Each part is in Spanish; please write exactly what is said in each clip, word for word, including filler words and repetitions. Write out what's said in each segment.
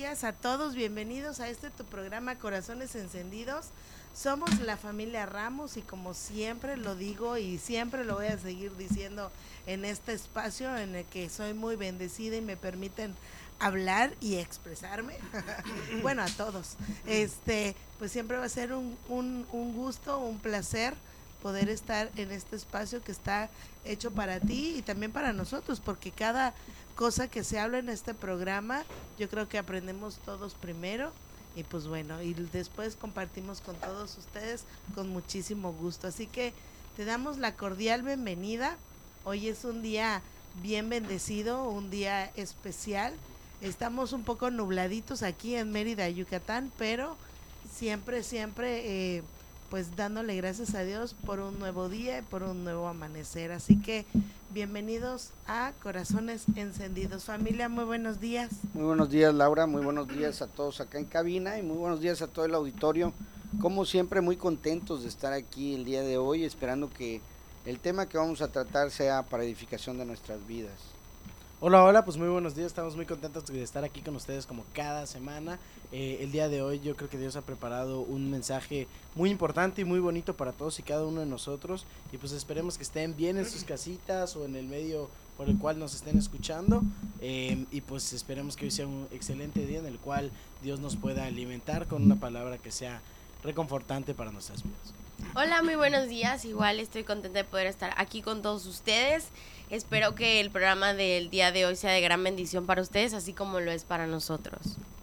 días a todos, bienvenidos a este tu programa Corazones Encendidos. Somos la familia Ramos y como siempre lo digo y siempre lo voy a seguir diciendo en este espacio en el que soy muy bendecida y me permiten hablar y expresarme. Bueno, a todos. Este, pues siempre va a ser un, un, un gusto, un placer poder estar en este espacio que está hecho para ti y también para nosotros, porque cada cosa que se habla en este programa, yo creo que aprendemos todos primero y pues bueno, y después compartimos con todos ustedes con muchísimo gusto. Así que te damos la cordial bienvenida. Hoy es un día bien bendecido, un día especial. Estamos un poco nubladitos aquí en Mérida, Yucatán, pero siempre, siempre... Eh, pues dándole gracias a Dios por un nuevo día y por un nuevo amanecer. Así que bienvenidos a Corazones Encendidos. Familia, muy buenos días. Muy buenos días, Laura, muy buenos días a todos acá en cabina y muy buenos días a todo el auditorio. Como siempre, muy contentos de estar aquí el día de hoy, esperando que el tema que vamos a tratar sea para edificación de nuestras vidas. Hola, hola, pues muy buenos días, estamos muy contentos de estar aquí con ustedes como cada semana. Eh, el día de hoy yo creo que Dios ha preparado un mensaje muy importante y muy bonito para todos y cada uno de nosotros, y pues esperemos que estén bien en sus casitas o en el medio por el cual nos estén escuchando, eh, y pues esperemos que hoy sea un excelente día en el cual Dios nos pueda alimentar con una palabra que sea reconfortante para nuestras vidas. Hola, muy buenos días, igual estoy contenta de poder estar aquí con todos ustedes. Espero que el programa del día de hoy sea de gran bendición para ustedes, así como lo es para nosotros.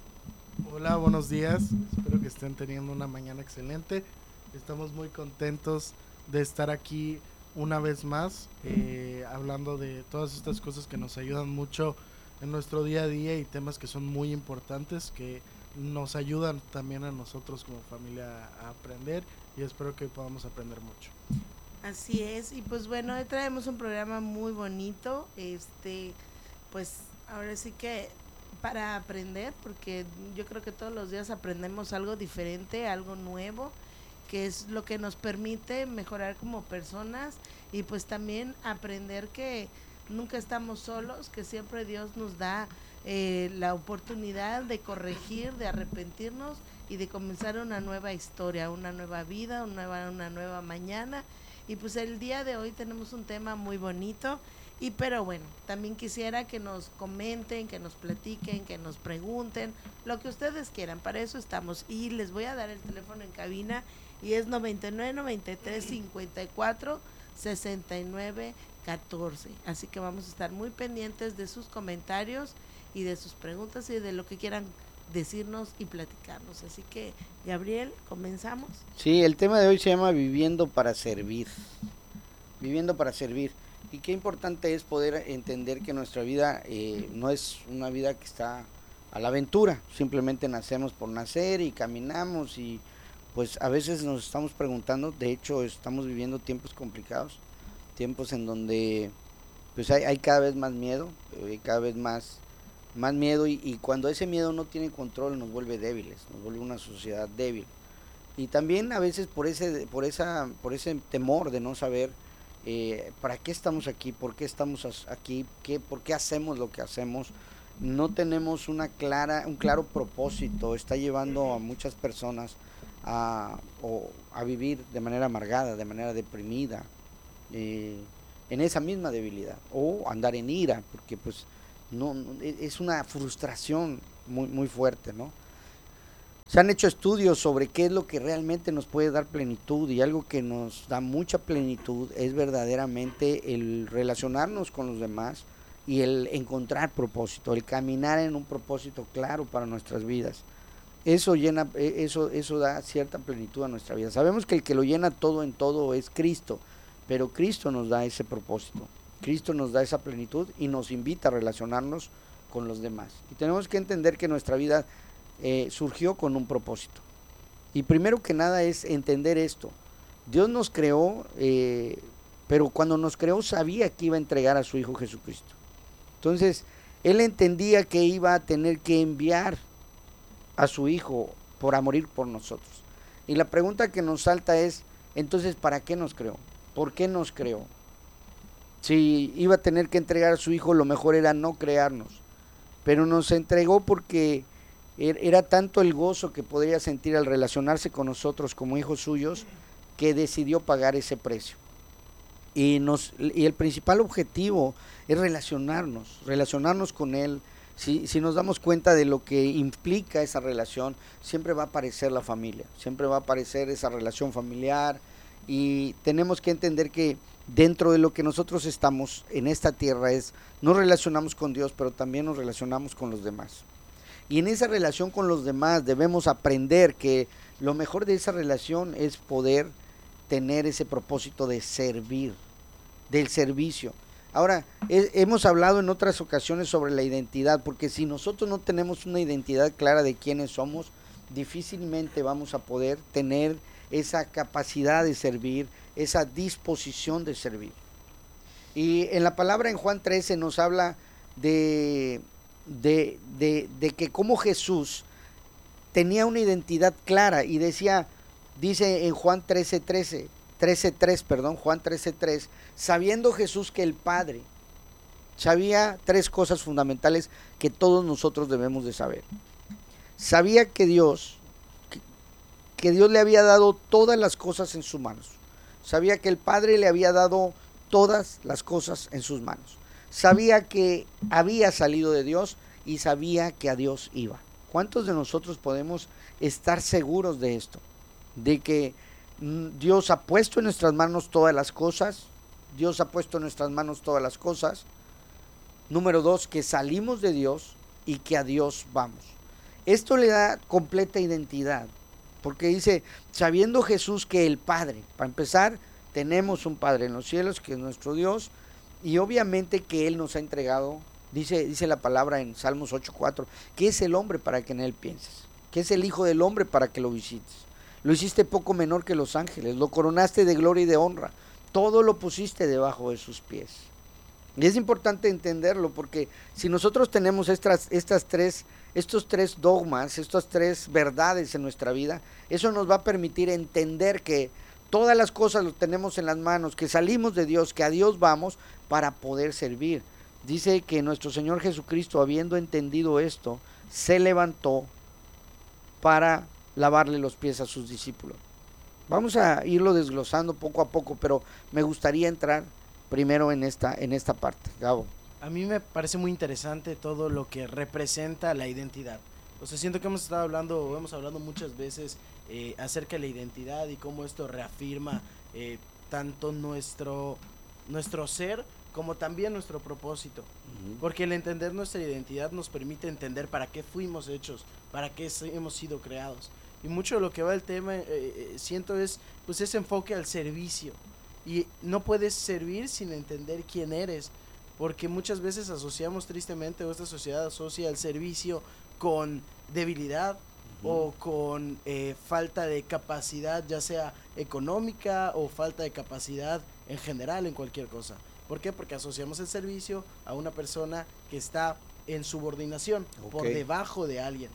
Hola, buenos días, espero que estén teniendo una mañana excelente. Estamos muy contentos de estar aquí una vez más, eh, hablando de todas estas cosas que nos ayudan mucho en nuestro día a día y temas que son muy importantes, que nos ayudan también a nosotros como familia a aprender, y espero que podamos aprender mucho. Así es, y pues bueno, hoy traemos un programa muy bonito, este, pues ahora sí que para aprender, porque yo creo que todos los días aprendemos algo diferente, algo nuevo, que es lo que nos permite mejorar como personas y pues también aprender que nunca estamos solos, que siempre Dios nos da eh, la oportunidad de corregir, de arrepentirnos y de comenzar una nueva historia, una nueva vida, una nueva, una nueva mañana. Y pues el día de hoy tenemos un tema muy bonito, y pero bueno, también quisiera que nos comenten, que nos platiquen, que nos pregunten, lo que ustedes quieran, para eso estamos. Y les voy a dar el teléfono en cabina y es noventa y nueve, noventa y tres, cincuenta y cuatro, sesenta y nueve, catorce. Así que vamos a estar muy pendientes de sus comentarios y de sus preguntas y de lo que quieran decirnos y platicarnos. Así que, Gabriel, comenzamos. Sí, el tema de hoy se llama Viviendo para Servir. Viviendo para Servir. Y qué importante es poder entender que nuestra vida eh, no es una vida que está a la aventura. Simplemente nacemos por nacer y caminamos, y pues a veces nos estamos preguntando, de hecho estamos viviendo tiempos complicados, tiempos en donde pues hay, hay cada vez más miedo, hay cada vez más más miedo y, y cuando ese miedo no tiene control nos vuelve débiles, nos vuelve una sociedad débil. Y también a veces por ese por esa por ese temor de no saber eh, para qué estamos aquí, por qué estamos aquí, qué, por qué hacemos lo que hacemos, no tenemos una clara un claro propósito, está llevando a muchas personas a, o, a vivir de manera amargada, de manera deprimida, eh, en esa misma debilidad, o andar en ira, porque pues no, no es una frustración muy muy fuerte, ¿no? Se han hecho estudios sobre qué es lo que realmente nos puede dar plenitud, y algo que nos da mucha plenitud es verdaderamente el relacionarnos con los demás y el encontrar propósito, el caminar en un propósito claro para nuestras vidas. Eso llena, eso, eso da cierta plenitud a nuestra vida. Sabemos que el que lo llena todo en todo es Cristo, pero Cristo nos da ese propósito. Cristo nos da esa plenitud y nos invita a relacionarnos con los demás. Y tenemos que entender que nuestra vida eh, surgió con un propósito. Y primero que nada es entender esto. Dios nos creó, eh, pero cuando nos creó sabía que iba a entregar a su Hijo Jesucristo. Entonces, Él entendía que iba a tener que enviar a su Hijo para morir por nosotros. Y la pregunta que nos salta es, entonces, ¿para qué nos creó? ¿Por qué nos creó? Si iba a tener que entregar a su Hijo, lo mejor era no crearnos, pero nos entregó porque Era tanto el gozo que podría sentir al relacionarse con nosotros como hijos suyos, que decidió pagar ese precio. Y, nos, y el principal objetivo es relacionarnos, relacionarnos con Él. Si, si nos damos cuenta de lo que implica esa relación, siempre va a aparecer la familia, siempre va a aparecer esa relación familiar, y tenemos que entender que dentro de lo que nosotros estamos en esta tierra es, nos relacionamos con Dios, pero también nos relacionamos con los demás. Y en esa relación con los demás debemos aprender que lo mejor de esa relación es poder tener ese propósito de servir, del servicio. Ahora, he, hemos hablado en otras ocasiones sobre la identidad, porque si nosotros no tenemos una identidad clara de quiénes somos, difícilmente vamos a poder tener esa capacidad de servir, esa disposición de servir. Y en la palabra en Juan trece nos habla de, de, de, de que como Jesús tenía una identidad clara, y decía, dice en Juan trece, trece, trece, tres, perdón, Juan trece, tres, sabiendo Jesús que el Padre, sabía tres cosas fundamentales que todos nosotros debemos de saber. Sabía que Dios, que, que Dios le había dado todas las cosas en sus manos. Sabía que el Padre le había dado todas las cosas en sus manos. Sabía que había salido de Dios y sabía que a Dios iba. ¿Cuántos de nosotros podemos estar seguros de esto? De que Dios ha puesto en nuestras manos todas las cosas. Dios ha puesto en nuestras manos todas las cosas. Número dos, que salimos de Dios y que a Dios vamos. Esto le da completa identidad, porque dice, sabiendo Jesús que el Padre, para empezar, tenemos un Padre en los cielos, que es nuestro Dios, y obviamente que Él nos ha entregado, dice, dice la palabra en Salmos ocho, cuatro, que es el hombre para que en Él pienses, que es el Hijo del Hombre para que lo visites. Lo hiciste poco menor que los ángeles, lo coronaste de gloria y de honra, todo lo pusiste debajo de sus pies. Y es importante entenderlo, porque si nosotros tenemos estas, estas tres, estos tres dogmas, estas tres verdades en nuestra vida, eso nos va a permitir entender que todas las cosas las tenemos en las manos, que salimos de Dios, que a Dios vamos para poder servir. Dice que nuestro Señor Jesucristo, habiendo entendido esto, se levantó para lavarle los pies a sus discípulos. Vamos a irlo desglosando poco a poco, pero me gustaría entrar primero en esta, en esta parte. Gabo. A mí me parece muy interesante todo lo que representa la identidad. O sea, siento que hemos estado hablando, o hemos hablado muchas veces eh, acerca de la identidad y cómo esto reafirma eh, tanto nuestro, nuestro ser como también nuestro propósito. Uh-huh. Porque el entender nuestra identidad nos permite entender para qué fuimos hechos, para qué hemos sido creados. Y mucho de lo que va el tema, eh, eh, siento, es pues ese enfoque al servicio. Y no puedes servir sin entender quién eres, porque muchas veces asociamos tristemente, o esta sociedad asocia el servicio con debilidad uh-huh. o con eh, falta de capacidad, ya sea económica o falta de capacidad en general en cualquier cosa. ¿Por qué? Porque asociamos el servicio a una persona que está en subordinación, okay. por debajo de alguien.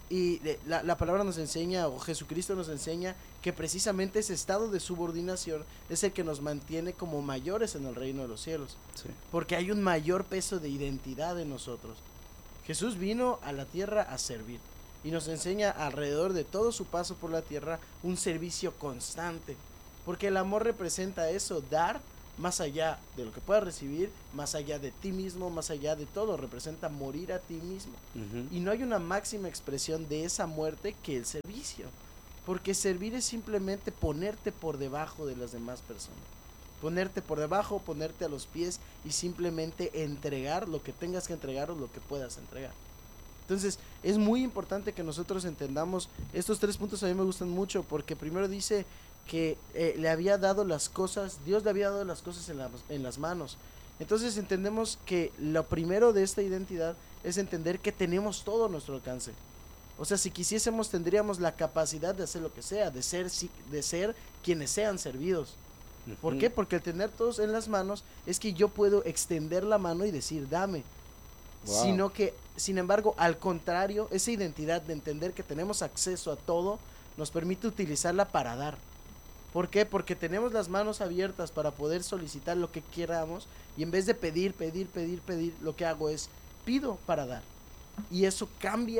Y de, la, la palabra nos enseña, o Jesucristo nos enseña, que precisamente ese estado de subordinación es el que nos mantiene como mayores en el reino de los cielos. Sí. Porque hay un mayor peso de identidad en nosotros. Jesús vino a la tierra a servir y nos enseña alrededor de todo su paso por la tierra un servicio constante. Porque el amor representa eso, dar más allá de lo que puedas recibir, más allá de ti mismo, más allá de todo, representa morir a ti mismo. Uh-huh. Y no hay una máxima expresión de esa muerte que el servicio, porque servir es simplemente ponerte por debajo de las demás personas, ponerte por debajo, ponerte a los pies y simplemente entregar lo que tengas que entregar o lo que puedas entregar. Entonces es muy importante que nosotros entendamos estos tres puntos. A mí me gustan mucho, porque primero dice que eh, le había dado las cosas, Dios le había dado las cosas en, la, en las manos. Entonces entendemos que lo primero de esta identidad es entender que tenemos todo a nuestro alcance. O sea, si quisiésemos, tendríamos la capacidad de hacer lo que sea, de ser, de ser quienes sean servidos. Uh-huh. ¿Por qué? Porque el tener todos en las manos es que yo puedo extender la mano y decir, dame. Wow. Sino que, sin embargo, al contrario, esa identidad de entender que tenemos acceso a todo nos permite utilizarla para dar. ¿Por qué? Porque tenemos las manos abiertas para poder solicitar lo que queramos, y en vez de pedir, pedir, pedir, pedir, lo que hago es pido para dar. Y eso cambia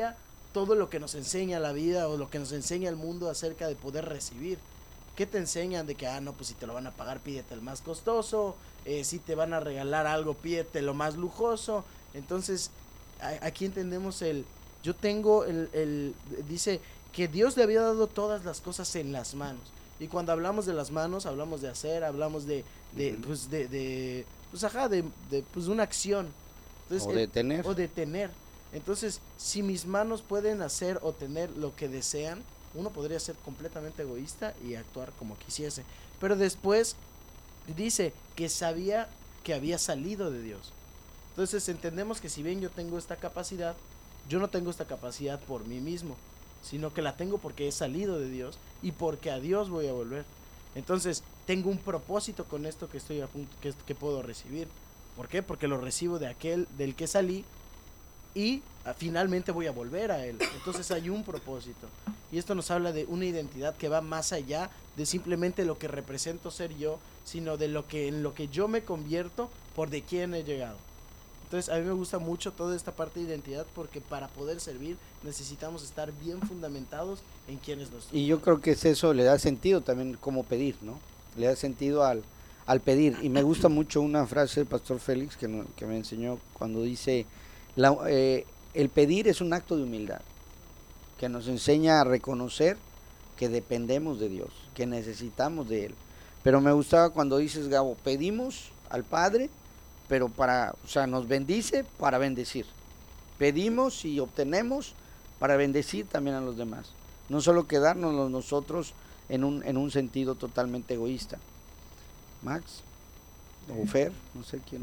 todo lo que nos enseña la vida o lo que nos enseña el mundo acerca de poder recibir. ¿Qué te enseñan? De que, ah, no, pues si te lo van a pagar, pídete el más costoso, eh, si te van a regalar algo, pídete lo más lujoso. Entonces, a, aquí entendemos el, yo tengo el, el, dice que Dios le había dado todas las cosas en las manos. Y cuando hablamos de las manos, hablamos de hacer, hablamos de, de uh-huh. pues, de, de, pues, ajá, de, de, pues, una acción. Entonces, o de tener. O de tener. Entonces, si mis manos pueden hacer o tener lo que desean, uno podría ser completamente egoísta y actuar como quisiese. Pero después dice que sabía que había salido de Dios. Entonces entendemos que si bien yo tengo esta capacidad, yo no tengo esta capacidad por mí mismo, sino que la tengo porque he salido de Dios y porque a Dios voy a volver. Entonces tengo un propósito con esto que estoy a punto, que, que puedo recibir. ¿Por qué? Porque lo recibo de aquel del que salí y a, finalmente voy a volver a él. Entonces hay un propósito. Y esto nos habla de una identidad que va más allá de simplemente lo que represento ser yo, sino de lo que en lo que yo me convierto por de quién he llegado. Entonces a mí me gusta mucho toda esta parte de identidad porque para poder servir necesitamos estar bien fundamentados en quiénes nos somos. Y yo creo que es eso, le da sentido también como pedir, ¿no? Le da sentido al, al pedir. Y me gusta mucho una frase del pastor Félix que, no, que me enseñó cuando dice, la, eh, el pedir es un acto de humildad, que nos enseña a reconocer que dependemos de Dios, que necesitamos de Él. Pero me gustaba cuando dices, Gabo, pedimos al Padre, pero para, o sea, nos bendice para bendecir. Pedimos y obtenemos para bendecir también a los demás. No solo quedarnos nosotros en un, en un sentido totalmente egoísta. Max o Fer, no sé quién.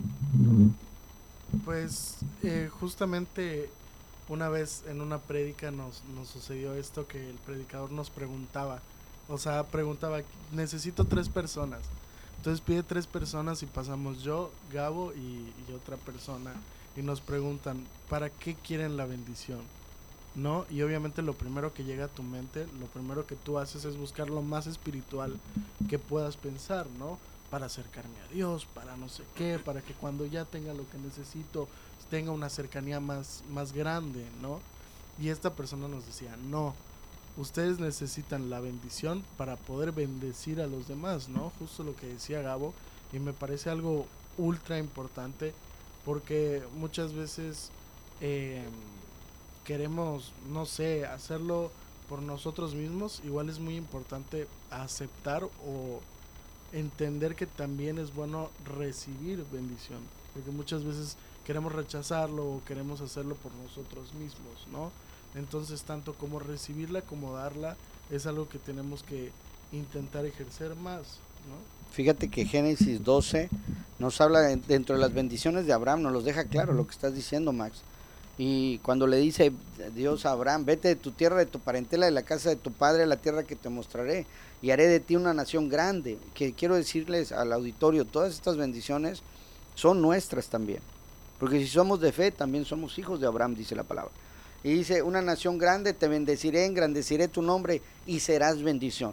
Pues eh, justamente una vez en una prédica nos, nos sucedió esto, que el predicador nos preguntaba, o sea, preguntaba, necesito tres personas. Entonces pide tres personas y pasamos yo, Gabo y, y otra persona y nos preguntan, ¿para qué quieren la bendición? ¿No? Y obviamente lo primero que llega a tu mente, lo primero que tú haces es buscar lo más espiritual que puedas pensar, ¿no? Para acercarme a Dios, para no sé qué, para que cuando ya tenga lo que necesito, tenga una cercanía más, más grande, ¿no? Y esta persona nos decía, no, ustedes necesitan la bendición para poder bendecir a los demás, ¿no? Justo lo que decía Gabo, y me parece algo ultra importante, porque muchas veces eh, queremos, no sé, hacerlo por nosotros mismos. Igual es muy importante aceptar o entender que también es bueno recibir bendición, porque muchas veces queremos rechazarlo o queremos hacerlo por nosotros mismos, ¿no? Entonces tanto como recibirla como darla es algo que tenemos que intentar ejercer más, ¿no? Fíjate que Génesis doce nos habla de, dentro de las bendiciones de Abraham, nos los deja claro lo que estás diciendo, Max. Y cuando le dice Dios a Abraham, vete de tu tierra, de tu parentela, de la casa de tu padre, a la tierra que te mostraré, y haré de ti una nación grande. Que quiero decirles al auditorio, todas estas bendiciones son nuestras también, porque si somos de fe, también somos hijos de Abraham, dice la palabra. Y dice, una nación grande, te bendeciré, engrandeciré tu nombre y serás bendición.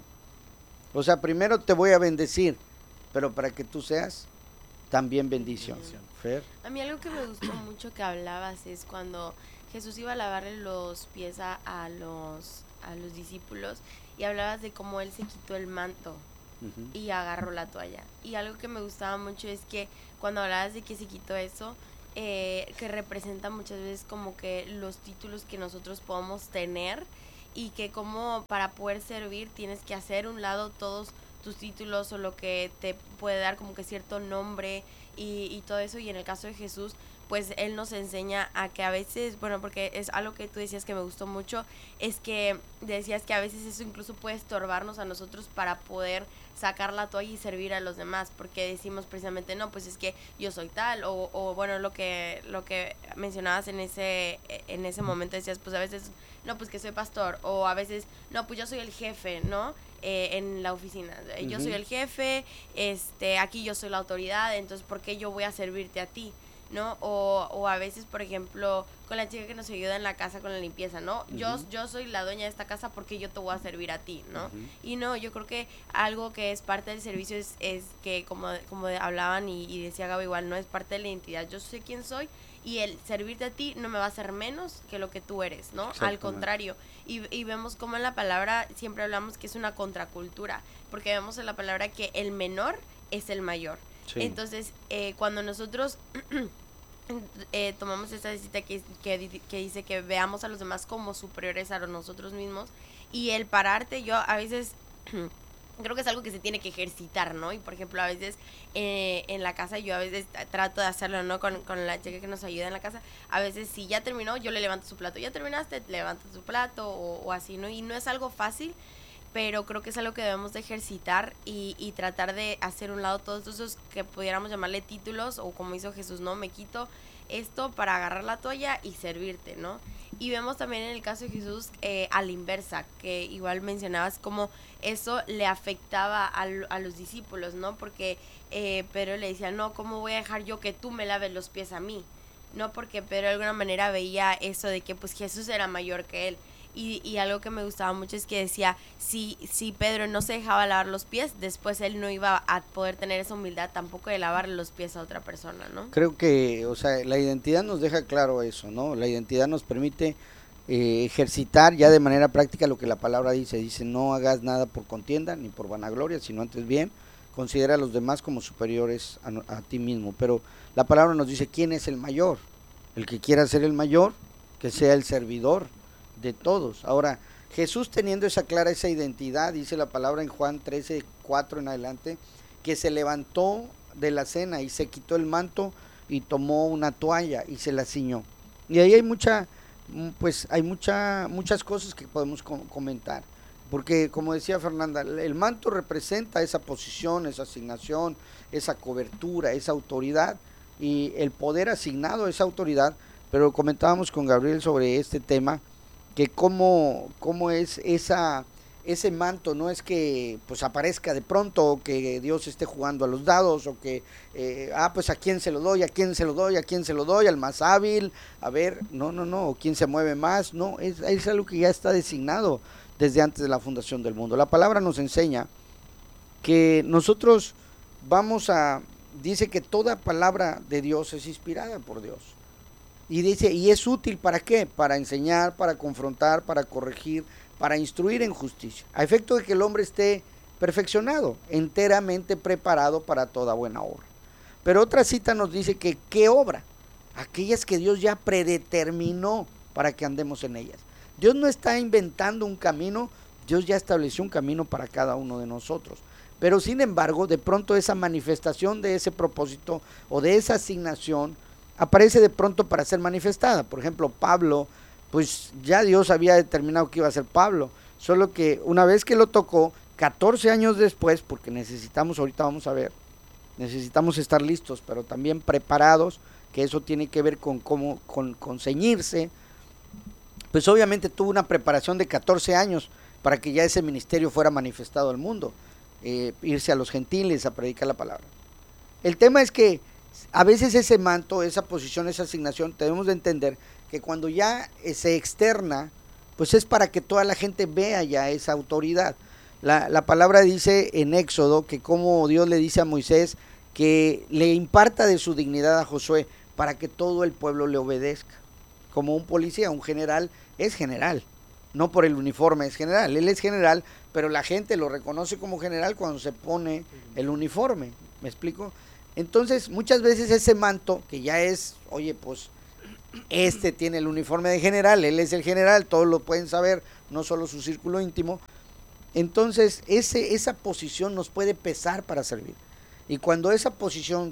O sea, primero te voy a bendecir, pero para que tú seas también bendición. Fer. A mí algo que me gustó mucho que hablabas es cuando Jesús iba a lavarle los pies a, a los a los discípulos y hablabas de cómo él se quitó el manto uh-huh. y agarró la toalla. Y algo que me gustaba mucho es que cuando hablabas de que se quitó eso, eh, que representa muchas veces como que los títulos que nosotros podemos tener y que como para poder servir tienes que hacer un lado todos tus títulos o lo que te puede dar como que cierto nombre y, y todo eso. Y en el caso de Jesús, pues él nos enseña a que a veces, bueno, porque es algo que tú decías que me gustó mucho, es que decías que a veces eso incluso puede estorbarnos a nosotros para poder sacar la toalla y servir a los demás, porque decimos precisamente, no, pues es que yo soy tal, o, o bueno, lo que lo que mencionabas en ese en ese momento, decías, pues a veces, no, pues que soy pastor, o a veces, no, pues yo soy el jefe, ¿no? Eh, en la oficina, uh-huh. yo soy el jefe, este, aquí yo soy la autoridad, entonces, ¿por qué yo voy a servirte a ti? ¿no? O, o a veces, por ejemplo, con la chica que nos ayuda en la casa con la limpieza, ¿no? Uh-huh. Yo, yo soy la dueña de esta casa porque yo te voy a servir a ti, ¿no? Uh-huh. Y no, yo creo que algo que es parte del servicio es, es que, como, como hablaban y, y decía Gabo igual, no es parte de la identidad. Yo sé quién soy y el servirte a ti no me va a hacer menos que lo que tú eres, ¿no? Al contrario. Y, y vemos como en la palabra siempre hablamos que es una contracultura, porque vemos en la palabra que el menor es el mayor. Sí. Entonces, eh, cuando nosotros eh, tomamos esta cita que, que, que dice que veamos a los demás como superiores a nosotros mismos, y el pararte, yo a veces creo que es algo que se tiene que ejercitar, ¿no? Y por ejemplo, a veces eh, en la casa, yo a veces trato de hacerlo, ¿no? Con, con la chica que nos ayuda en la casa, a veces si ya terminó, yo le levanto su plato, ya terminaste, te levantas su plato o, o así, ¿no? Y no es algo fácil, pero creo que es algo que debemos de ejercitar y, y tratar de hacer un lado todos esos que pudiéramos llamarle títulos, o como hizo Jesús, ¿no? Me quito esto para agarrar la toalla y servirte, ¿no? Y vemos también en el caso de Jesús eh, a la inversa, que igual mencionabas como eso le afectaba a, a los discípulos, ¿no? Porque eh, Pedro le decía, no, ¿cómo voy a dejar yo que tú me laves los pies a mí? No, porque Pedro de alguna manera veía eso de que pues Jesús era mayor que él. Y, y algo que me gustaba mucho es que decía, si, si Pedro no se dejaba lavar los pies, después él no iba a poder tener esa humildad tampoco de lavarle los pies a otra persona, ¿no? Creo que, o sea, la identidad nos deja claro eso, ¿no? La identidad nos permite eh, ejercitar ya de manera práctica lo que la palabra dice. Dice, no hagas nada por contienda ni por vanagloria, sino antes bien, considera a los demás como superiores a, a ti mismo. Pero la palabra nos dice, ¿quién es el mayor? El que quiera ser el mayor, que sea el servidor de todos. Ahora, Jesús teniendo esa clara esa identidad, dice la palabra en Juan trece, cuatro en adelante, que se levantó de la cena y se quitó el manto y tomó una toalla y se la ciñó. Y ahí hay mucha, pues hay mucha, muchas cosas que podemos com- comentar, porque como decía Fernanda, el manto representa esa posición, esa asignación, esa cobertura, esa autoridad y el poder asignado a esa autoridad. Pero comentábamos con Gabriel sobre este tema, que cómo, cómo es esa, ese manto, no es que pues aparezca de pronto, o que Dios esté jugando a los dados, o que, eh, ah, pues a quién se lo doy, a quién se lo doy, a quién se lo doy, al más hábil, a ver, no, no, no, o quién se mueve más, no, es, es algo que ya está designado desde antes de la fundación del mundo. La palabra nos enseña que nosotros vamos a, dice que toda palabra de Dios es inspirada por Dios. Y dice, ¿y es útil para qué? Para enseñar, para confrontar, para corregir, para instruir en justicia, a efecto de que el hombre esté perfeccionado, enteramente preparado para toda buena obra. Pero otra cita nos dice que, ¿qué obra? Aquellas que Dios ya predeterminó para que andemos en ellas. Dios no está inventando un camino, Dios ya estableció un camino para cada uno de nosotros. Pero sin embargo, de pronto esa manifestación de ese propósito o de esa asignación aparece de pronto para ser manifestada. Por ejemplo, Pablo, pues ya Dios había determinado que iba a ser Pablo, solo que una vez que lo tocó, catorce años después, porque necesitamos, ahorita vamos a ver, necesitamos estar listos, pero también preparados, que eso tiene que ver con cómo, con, con ceñirse, pues obviamente tuvo una preparación de catorce años para que ya ese ministerio fuera manifestado al mundo, eh, irse a los gentiles a predicar la palabra. El tema es que a veces ese manto, esa posición, esa asignación, debemos de entender que cuando ya se externa, pues es para que toda la gente vea ya esa autoridad. La, la palabra dice en Éxodo que como Dios le dice a Moisés que le imparta de su dignidad a Josué para que todo el pueblo le obedezca. Como un policía, un general es general, no por el uniforme es general, él es general, pero la gente lo reconoce como general cuando se pone el uniforme, ¿me explico? Entonces, muchas veces ese manto, que ya es, oye, pues, este tiene el uniforme de general, él es el general, todos lo pueden saber, no solo su círculo íntimo. Entonces, ese, esa posición nos puede pesar para servir. Y cuando esa posición